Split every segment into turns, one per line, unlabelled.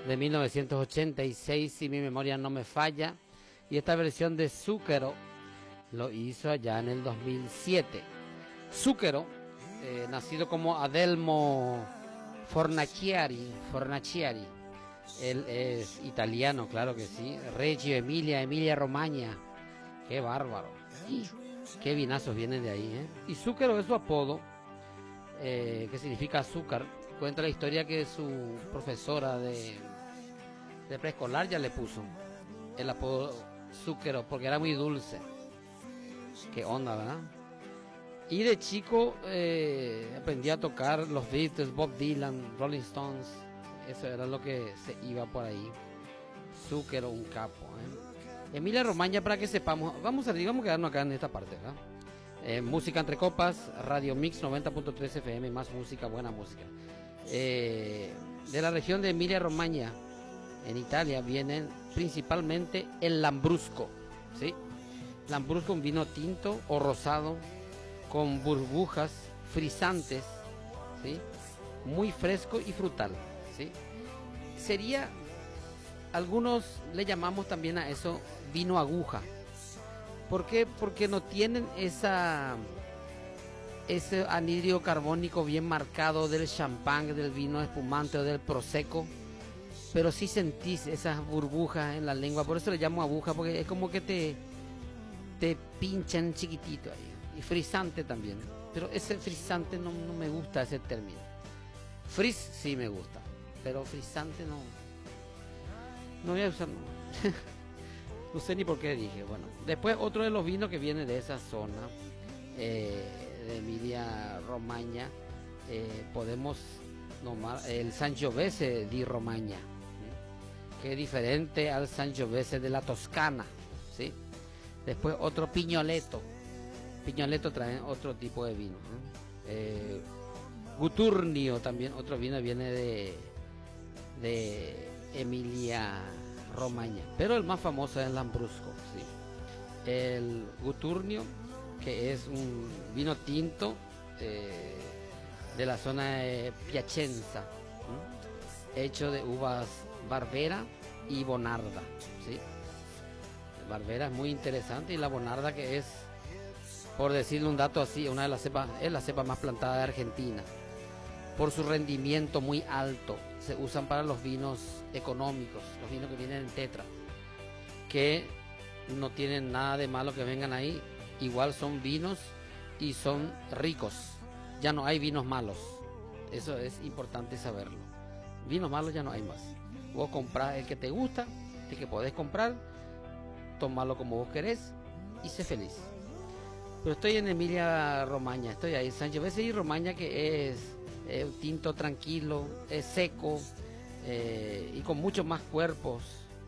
de 1986, si mi memoria no me falla. Y esta versión de Zucchero lo hizo allá en el 2007. Zucchero, nacido como Adelmo Fornaciari. Él es italiano, claro que sí. Reggio Emilia Romagna. Qué bárbaro. Qué vinazos vienen de ahí, ¿eh? Y Zucchero es su apodo, que significa azúcar. Cuenta la historia que su profesora de preescolar ya le puso el apodo Zucchero porque era muy dulce. Qué onda, ¿verdad? Y de chico aprendí a tocar los Beatles, Bob Dylan, Rolling Stones. Eso era lo que se iba por ahí. Zucchero, un capo, ¿eh? Emilia Romagna, para que sepamos, vamos a quedarnos acá en esta parte, ¿verdad? Música entre copas, Radio Mix 90.3 FM, más música, buena música. De la región de Emilia Romagna, en Italia, vienen principalmente el Lambrusco, ¿sí? Lambrusco, un vino tinto o rosado con burbujas frisantes, ¿sí? Muy fresco y frutal, ¿sí? Sería, algunos le llamamos también a eso vino aguja. ¿Por qué? Porque no tienen ese anhídrido carbónico bien marcado del champán, del vino espumante o del prosecco, pero sí sentís esas burbujas en la lengua. Por eso le llamo aguja, porque es como que te pinchan chiquitito ahí. Y frisante también, pero ese frisante no me gusta ese término. Frizz sí me gusta, pero frisante no voy a usar. No sé ni por qué dije. Bueno, después otro de los vinos que viene de esa zona, de Emilia Romagna, podemos nombrar el Sangiovese di Romagna, que es diferente al Sangiovese de la Toscana, ¿sí? Después otro Pignoletto trae otro tipo de vino, Guturnio también, otro vino, viene de Emilia Romagna, pero el más famoso es el Lambrusco, ¿sí? El Guturnio, que es un vino tinto de la zona de Piacenza, hecho de uvas Barbera y Bonarda, ¿sí? Barbera es muy interesante, y la Bonarda, que es, por decirle un dato así, una de las cepas, es la cepa más plantada de Argentina. Por su rendimiento muy alto, se usan para los vinos económicos, los vinos que vienen en tetra, que no tienen nada de malo que vengan ahí. Igual son vinos y son ricos. Ya no hay vinos malos. Eso es importante saberlo. Vinos malos ya no hay más. Vos comprás el que te gusta, el que podés comprar, tomalo como vos querés y sé feliz. Pero estoy en Emilia Romagna, estoy ahí, Sangiovese di Romagna, que es un tinto tranquilo, es seco, y con mucho más cuerpos,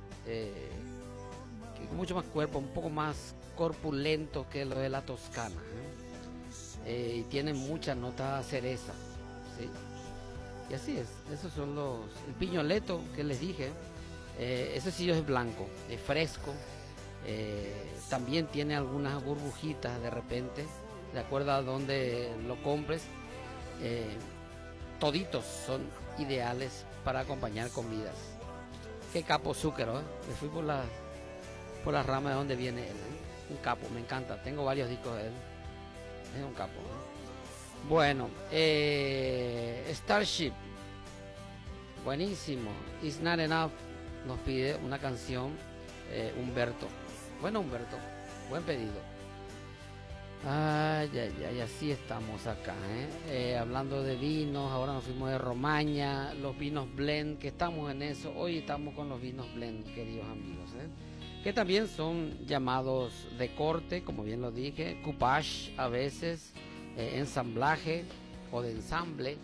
un poco más corpulento que lo de la Toscana, y tiene mucha nota cereza, ¿sí? Y así es, esos son el Pignoletto que les dije, ese sí es blanco, es fresco, también tiene algunas burbujitas de repente, de acuerdo a donde lo compres. Toditos son ideales para acompañar comidas. Qué capo Zucchero, me fui por la rama de donde viene él, un capo, me encanta, tengo varios discos de él, es un capo, Bueno, Starship, buenísimo. It's Not Enough nos pide una canción, Humberto. Bueno, Humberto, buen pedido. Ay, así estamos acá, hablando de vinos. Ahora nos fuimos de Romagna, los vinos blend, que estamos en eso. Hoy estamos con los vinos blend, queridos amigos, que también son llamados de corte, como bien lo dije, coupage a veces, ensamblaje o de ensamble.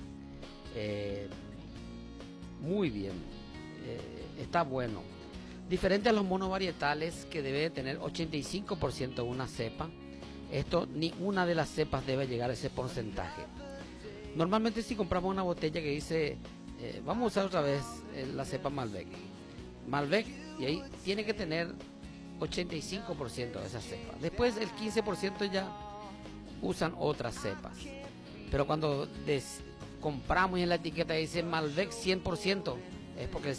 Muy bien, está bueno. Diferente a los monovarietales, que debe tener 85% una cepa. Esto, ni una de las cepas debe llegar a ese porcentaje. Normalmente, si compramos una botella que dice, vamos a usar otra vez la cepa Malbec, y ahí tiene que tener 85% de esa cepa. Después el 15% ya usan otras cepas. Pero cuando compramos y en la etiqueta dice Malbec 100%, es porque el